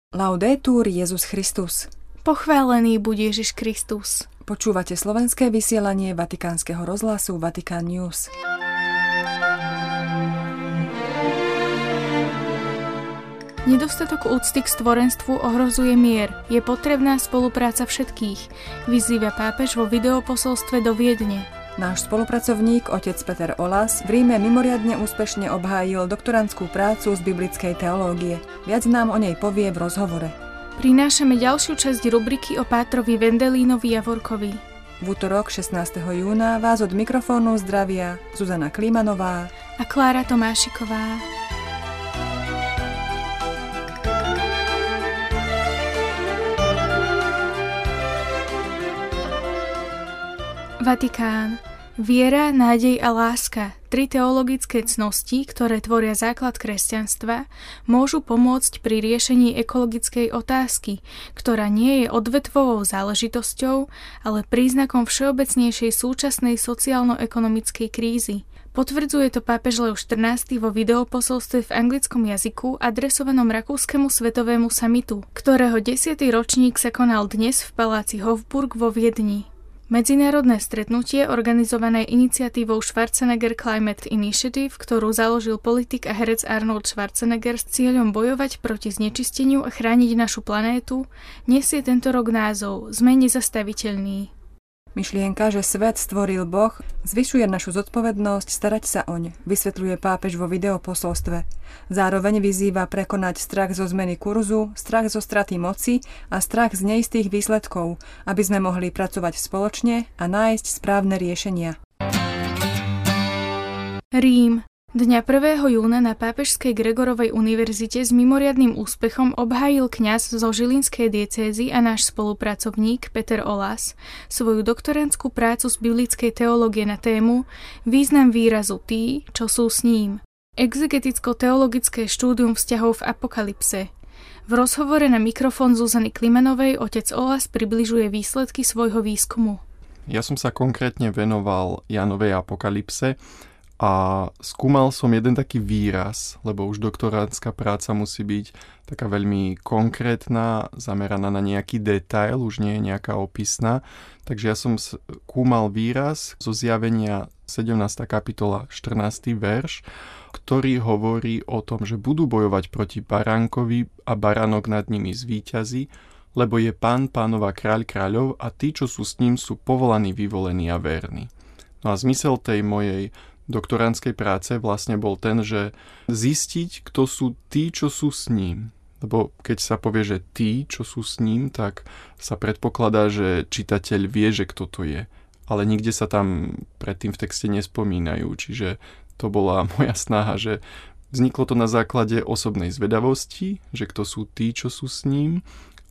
Laudetur Jesus Christus. Pochválený buď Ježiš Kristus. Počúvate slovenské vysielanie Vatikánskeho rozhlasu Vatican News. Nedostatok úcty k stvorenstvu ohrozuje mier. Je potrebná spolupráca všetkých, vyzýva pápež vo videoposolstve do Viedne. Náš spolupracovník, otec Peter Olas, v Ríme mimoriadne úspešne obhájil doktorandskú prácu z biblickej teológie. Viac nám o nej povie v rozhovore. Prinášame ďalšiu časť rubriky o pátrovi Wendelínovi Javorkovi. V útorok 16. júna vás od mikrofónu zdravia Zuzana Klímanová a Klára Tomášiková. Vatikán. Viera, nádej a láska, 3 teologické cnosti, ktoré tvoria základ kresťanstva, môžu pomôcť pri riešení ekologickej otázky, ktorá nie je odvetvovou záležitosťou, ale príznakom všeobecnejšej súčasnej sociálno-ekonomickej krízy. Potvrdzuje to pápež Leo XIV vo videoposolstve v anglickom jazyku adresovanom Rakúskemu svetovému samitu, ktorého 10. ročník sa konal dnes v paláci Hofburg vo Viedni. Medzinárodné stretnutie, organizované iniciatívou Schwarzenegger Climate Initiative, ktorú založil politik a herec Arnold Schwarzenegger s cieľom bojovať proti znečisteniu a chrániť našu planétu, nesie tento rok názov Sme nezastaviteľní. Myšlienka, že svet stvoril Boh, zvyšuje našu zodpovednosť starať sa oň, vysvetľuje pápež vo videoposolstve. Zároveň vyzýva prekonať strach zo zmeny kurzu, strach zo straty moci a strach z neistých výsledkov, aby sme mohli pracovať spoločne a nájsť správne riešenia. Rím. Dňa 1. júna na Pápežskej Gregorovej univerzite s mimoriadnym úspechom obhájil kňaz zo Žilinskej diecézy a náš spolupracovník Peter Olas svoju doktorandskú prácu z biblickej teológie na tému Význam výrazu tí, čo sú s ním. Exegeticko-teologické štúdium vzťahov v apokalypse. V rozhovore na mikrofón Zuzany Klimanovej otec Olas približuje výsledky svojho výskumu. Ja som sa konkrétne venoval Jánovej apokalypse a skúmal som jeden taký výraz, lebo už doktorantská práca musí byť taká veľmi konkrétna, zameraná na nejaký detail, už nie je nejaká opisná. Takže ja som skúmal výraz zo Zjavenia 17. kapitola 14. verš, ktorý hovorí o tom, že budú bojovať proti baránkovi a baránok nad nimi zvíťazí, lebo je Pán pánova kráľ kráľov a tí, čo sú s ním, sú povolaní, vyvolení a verní. No a zmysel tej mojej doktorandskej práce vlastne bol ten, že zistiť, kto sú tí, čo sú s ním. Lebo keď sa povie, že tí, čo sú s ním, tak sa predpokladá, že čitateľ vie, že kto to je. Ale nikde sa tam predtým v texte nespomínajú. Čiže to bola moja snaha, že vzniklo to na základe osobnej zvedavosti, že kto sú tí, čo sú s ním.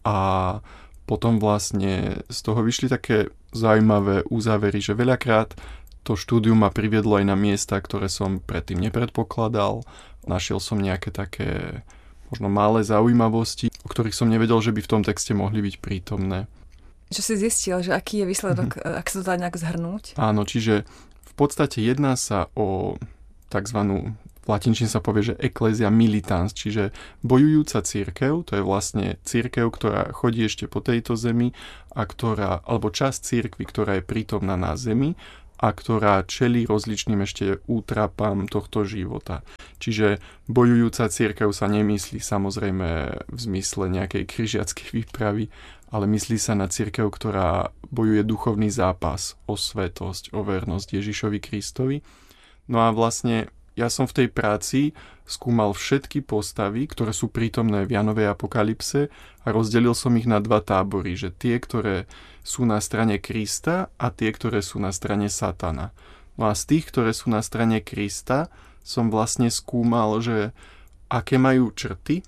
A potom vlastne z toho vyšli také zaujímavé uzávery, že veľakrát to štúdium ma priviedlo aj na miesta, ktoré som predtým nepredpokladal. Našiel som nejaké také možno malé zaujímavosti, o ktorých som nevedel, že by v tom texte mohli byť prítomné. Čo si zistil, že aký je výsledok, ak sa to dá nejak zhrnúť? Áno, čiže v podstate jedná sa o takzvanú, v latinčine sa povie, že ecclesia militans, čiže bojujúca cirkev, to je vlastne cirkev, ktorá chodí ešte po tejto zemi a ktorá, alebo časť cirkvi, ktorá je prítomná na zemi a ktorá čelí rozličným ešte útrapám tohto života. Čiže bojujúca cirkev sa nemyslí samozrejme v zmysle nejakej križiackej výpravy, ale myslí sa na cirkev, ktorá bojuje duchovný zápas o svetosť, o vernosť Ježišovi Kristovi. No a vlastne ja som v tej práci skúmal všetky postavy, ktoré sú prítomné v Jánovej apokalypse a rozdelil som ich na 2 tábory, že tie, ktoré sú na strane Krista a tie, ktoré sú na strane Satana. No a z tých, ktoré sú na strane Krista, som vlastne skúmal, že aké majú črty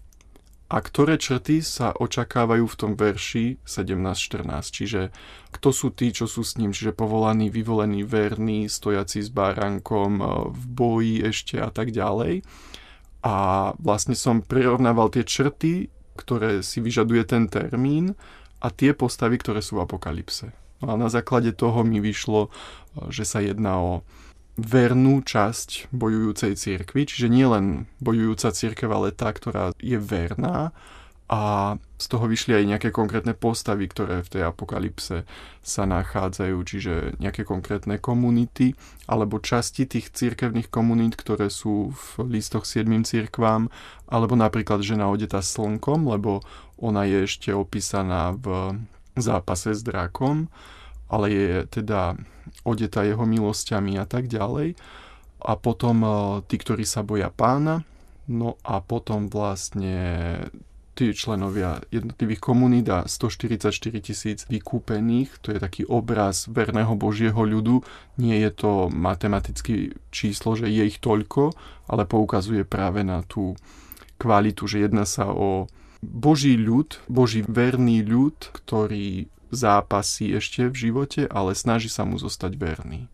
a ktoré črty sa očakávajú v tom verši 17-14. Čiže kto sú tí, čo sú s ním, čiže povolaní, vyvolení, verní, stojaci s baránkom, v boji ešte a tak ďalej. A vlastne som prirovnával tie črty, ktoré si vyžaduje ten termín a tie postavy, ktoré sú v apokalypse. No a na základe toho mi vyšlo, že sa jedná o vernú časť bojujúcej cirkvi, čiže nie len bojujúca cirkev, ale tá, ktorá je verná a z toho vyšli aj nejaké konkrétne postavy, ktoré v tej apokalypse sa nachádzajú, čiže nejaké konkrétne komunity alebo časti tých cirkevných komunít, ktoré sú v listoch 7 cirkvám, alebo napríklad žena odetá slnkom, lebo ona je ešte opísaná v zápase s drakom, ale je teda odetá jeho milosťami a tak ďalej. A potom tí, ktorí sa boja Pána, no a potom vlastne tí členovia jednotlivých komunít a 144 000 vykúpených, to je taký obraz verného Božieho ľudu. Nie je to matematické číslo, že je ich toľko, ale poukazuje práve na tú kvalitu, že jedná sa o Boží ľud, Boží verný ľud, ktorý zápasí ešte v živote, ale snaží sa mu zostať verný.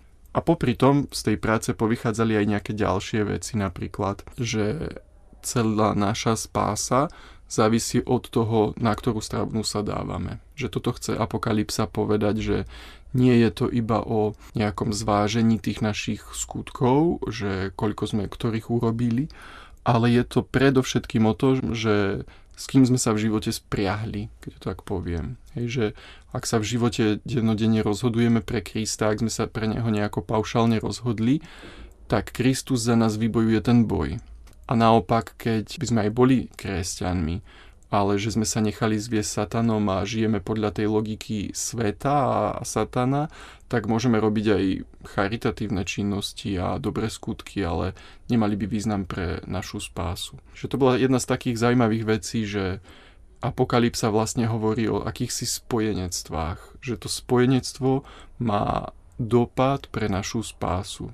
A popri tom z tej práce povychádzali aj nejaké ďalšie veci, napríklad, že celá naša spása závisí od toho, na ktorú stranu sa dávame. Že toto chce Apokalypsa povedať, že nie je to iba o nejakom zvážení tých našich skutkov, že koľko sme ktorých urobili, ale je to predovšetkým o to, že s kým sme sa v živote spriahli, keď to tak poviem. Hej, že ak sa v živote dennodenne rozhodujeme pre Krista, ak sme sa pre neho nejako paušálne rozhodli, tak Kristus za nás vybojuje ten boj. A naopak, keď by sme aj boli kresťanmi, ale že sme sa nechali zviesť satanom a žijeme podľa tej logiky sveta a satana, tak môžeme robiť aj charitatívne činnosti a dobré skutky, ale nemali by význam pre našu spásu. Že to bola jedna z takých zaujímavých vecí, že Apokalypsa vlastne hovorí o akýchsi spojenectvách, že to spojenectvo má dopad pre našu spásu.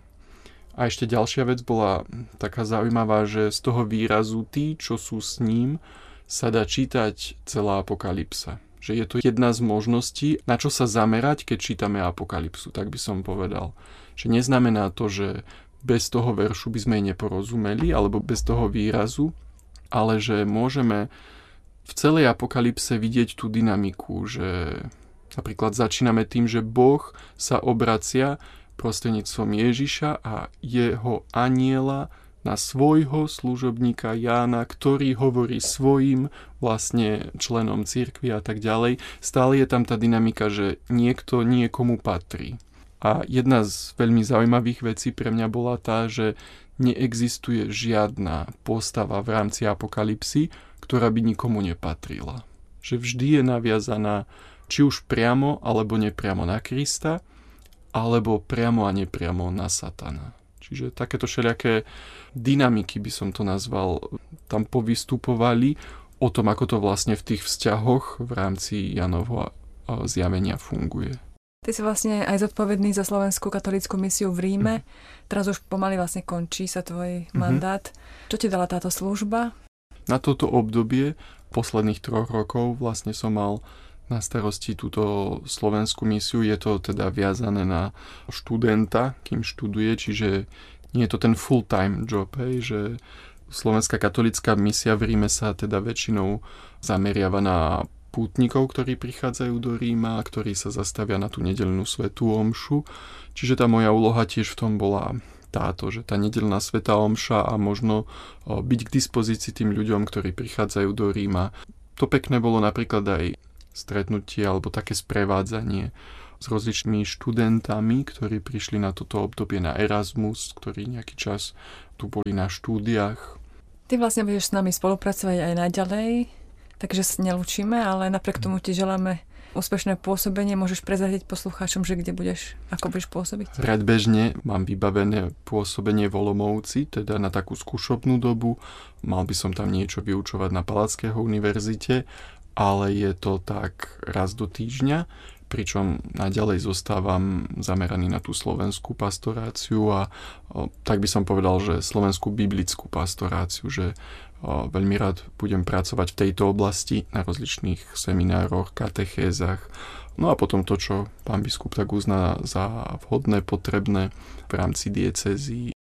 A ešte ďalšia vec bola taká zaujímavá, že z toho výrazu tí, čo sú s ním, sa dá čítať celá Apokalypsa. Že je to jedna z možností, na čo sa zamerať, keď čítame Apokalypsu, tak by som povedal. Že neznamená to, že bez toho veršu by sme jej neporozumeli, alebo bez toho výrazu, ale že môžeme v celej Apokalypse vidieť tú dynamiku, že napríklad začíname tým, že Boh sa obracia prostredníctvom Ježiša a jeho anjela na svojho služobníka Jána, ktorý hovorí svojim vlastne členom cirkvi a tak ďalej. Stále je tam tá dynamika, že niekto niekomu patrí. A jedna z veľmi zaujímavých vecí pre mňa bola tá, že neexistuje žiadna postava v rámci Apokalypsy, ktorá by nikomu nepatrila. Že vždy je naviazaná či už priamo alebo nepriamo na Krista, alebo priamo a nepriamo na satana. Čiže takéto všelijaké dynamiky, by som to nazval, tam povystupovali o tom, ako to vlastne v tých vzťahoch v rámci Jánovho zjavenia funguje. Ty si vlastne aj zodpovedný za Slovenskú katolícku misiu v Ríme. Teraz už pomaly vlastne končí sa tvoj mandát. Čo ti dala táto služba? Na toto obdobie posledných 3 rokov vlastne som mal na starosti túto slovenskú misiu. Je to teda viazané na študenta, kým študuje, čiže nie je to ten full-time job, že Slovenská katolícka misia v Ríme sa teda väčšinou zameriava na pútnikov, ktorí prichádzajú do Ríma, ktorí sa zastavia na tú nedeľnú svätú omšu. Čiže tá moja úloha tiež v tom bola táto, že tá nedeľná svätá omša a možno byť k dispozícii tým ľuďom, ktorí prichádzajú do Ríma. To pekné bolo napríklad aj stretnutie alebo také sprevádzanie s rozličnými študentami, ktorí prišli na toto obdobie na Erasmus, ktorí nejaký čas tu boli na štúdiách. Ty vlastne budeš s nami spolupracovať aj naďalej, takže sa nelúčime, ale napriek tomu ti želáme úspešné pôsobenie. Môžeš prezradiť poslucháčom, že kde budeš, ako budeš pôsobiť? Predbežne mám vybavené pôsobenie v Olomouci, teda na takú skúšobnú dobu. Mal by som tam niečo vyučovať na Palackého univerzite, ale je to tak raz do týždňa, pričom naďalej zostávam zameraný na tú slovenskú pastoráciu a tak by som povedal, že slovenskú biblickú pastoráciu, že veľmi rád budem pracovať v tejto oblasti na rozličných seminároch, katechézach. No a potom to, čo pán biskup tak uzná za vhodné, potrebné v rámci diecézií.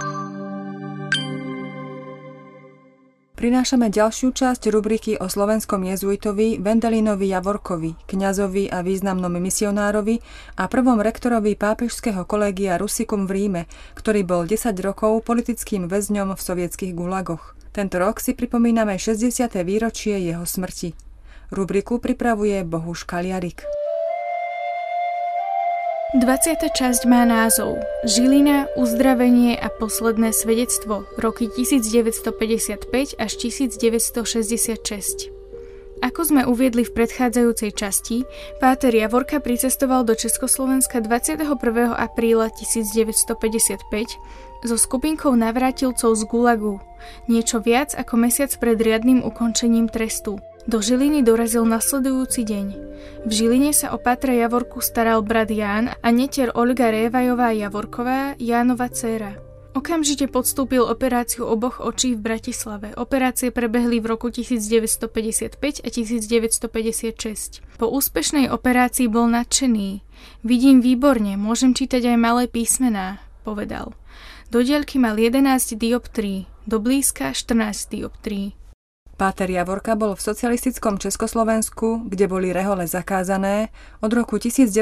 Prinášame ďalšiu časť rubriky o slovenskom jezuitovi Wendelinovi Javorkovi, kňazovi a významnom misionárovi a prvom rektorovi pápežského kolégia Rusicum v Ríme, ktorý bol 10 rokov politickým väzňom v sovietskych gulagoch. Tento rok si pripomíname 60. výročie jeho smrti. Rubriku pripravuje Bohuš Kaliarik. 20. časť má názov Žilina, uzdravenie a posledné svedectvo, roky 1955 až 1966. Ako sme uviedli v predchádzajúcej časti, páter Javorka pricestoval do Československa 21. apríla 1955 so skupinkou navrátilcov z Gulagu, niečo viac ako mesiac pred riadnym ukončením trestu. Do Žiliny dorazil nasledujúci deň. V Žiline sa o pátra Javorku staral brat Ján a netier Olga Révajová Javorková, Jánova dcéra. Okamžite podstúpil operáciu oboch očí v Bratislave. Operácie prebehli v roku 1955 a 1956. Po úspešnej operácii bol nadšený. Vidím výborne, môžem čítať aj malé písmená, povedal. Do diaľky mal 11 dioptrií, do blízka 14 dioptrií. Páter Javorka bol v socialistickom Československu, kde boli rehole zakázané, od roku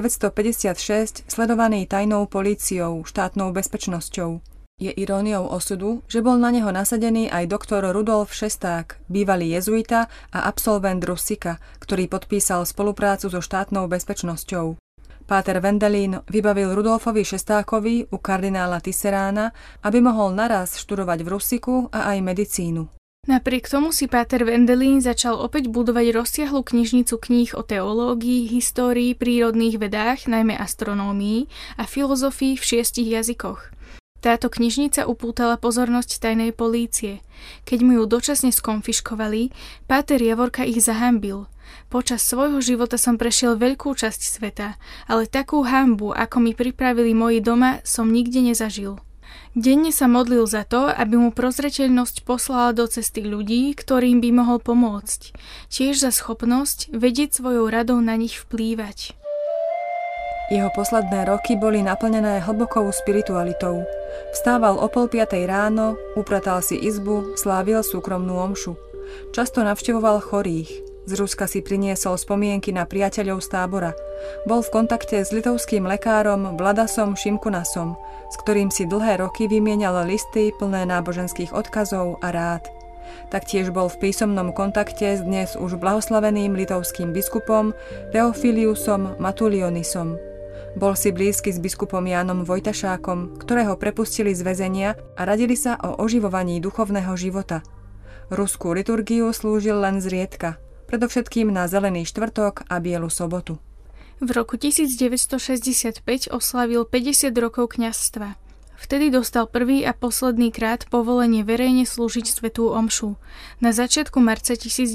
1956 sledovaný tajnou políciou, štátnou bezpečnosťou. Je iróniou osudu, že bol na neho nasadený aj doktor Rudolf Šesták, bývalý jezuita a absolvent Rusika, ktorý podpísal spoluprácu so štátnou bezpečnosťou. Páter Wendelin vybavil Rudolfovi Šestákovi u kardinála Tisserána, aby mohol naraz študovať v Rusiku a aj medicínu. Napriek tomu si páter Wendelin začal opäť budovať rozsiahlu knižnicu kníh o teológii, histórii, prírodných vedách, najmä astronómii a filozofii v 6 jazykoch. Táto knižnica upútala pozornosť tajnej polície. Keď mu ju dočasne skonfiškovali, páter Javorka ich zahanbil. Počas svojho života som prešiel veľkú časť sveta, ale takú hanbu, ako mi pripravili moji doma, som nikde nezažil. Denne sa modlil za to, aby mu prozreteľnosť poslala do cesty ľudí, ktorým by mohol pomôcť. Tiež za schopnosť vedieť svojou radou na nich vplývať. Jeho posledné roky boli naplnené hlbokou spiritualitou. Vstával o 4:30 ráno, upratal si izbu, slávil súkromnú omšu. Často navštevoval chorých. Z Ruska si priniesol spomienky na priateľov z tábora. Bol v kontakte s litovským lekárom Vladasom Šimkunasom, s ktorým si dlhé roky vymienial listy plné náboženských odkazov a rád. Taktiež bol v písomnom kontakte s dnes už blahoslaveným litovským biskupom Teofiliusom Matulionisom. Bol si blízky s biskupom Jánom Vojtašákom, ktorého prepustili z väzenia a radili sa o oživovaní duchovného života. Ruskú liturgiu slúžil len zriedka, predovšetkým na Zelený štvrtok a Bielu sobotu. V roku 1965 oslavil 50 rokov kňazstva. Vtedy dostal prvý a posledný krát povolenie verejne slúžiť svätú omšu. Na začiatku marca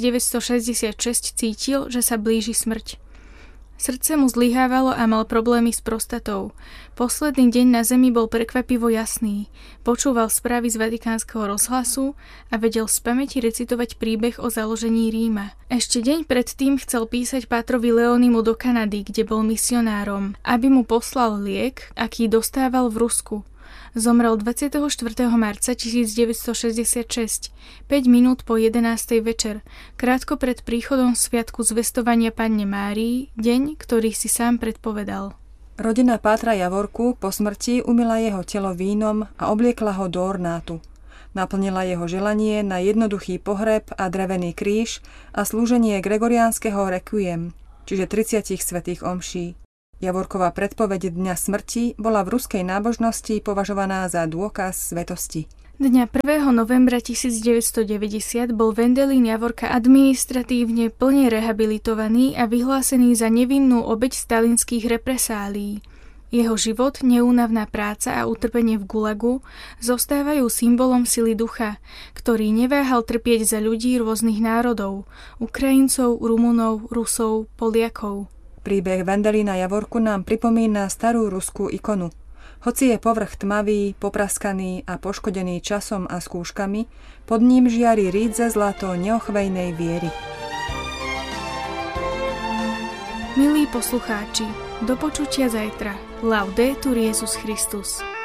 1966 cítil, že sa blíži smrť. Srdce mu zlyhávalo a mal problémy s prostatou. Posledný deň na zemi bol prekvapivo jasný. Počúval správy z Vatikánskeho rozhlasu a vedel z pamäti recitovať príbeh o založení Ríma. Ešte deň predtým chcel písať pátrovi Leonimu do Kanady, kde bol misionárom, aby mu poslal liek, aký dostával v Rusku. Zomrel 24. marca 1966, 5 minút po 11. večer, krátko pred príchodom sviatku zvestovania Panne Márii, deň, ktorý si sám predpovedal. Rodina pátra Javorku po smrti umyla jeho telo vínom a obliekla ho do ornátu. Naplnila jeho želanie na jednoduchý pohreb a drevený kríž a slúženie gregoriánskeho requiem, čiže 30 svätých omší. Javorková predpoveď dňa smrti bola v ruskej nábožnosti považovaná za dôkaz svetosti. Dňa 1. novembra 1990 bol Wendelin Javorka administratívne plne rehabilitovaný a vyhlásený za nevinnú obeť stalinských represálií. Jeho život, neúnavná práca a utrpenie v Gulagu zostávajú symbolom sily ducha, ktorý neváhal trpieť za ľudí rôznych národov, Ukrajincov, Rumunov, Rusov, Poliakov. Príbeh Wendelina Javorku nám pripomína starú ruskú ikonu. Hoci je povrch tmavý, popraskaný a poškodený časom a skúškami, pod ním žiari rídze zlato neochvejnej viery. Milí poslucháči, do počutia zajtra. Laudetur Jesus Christus.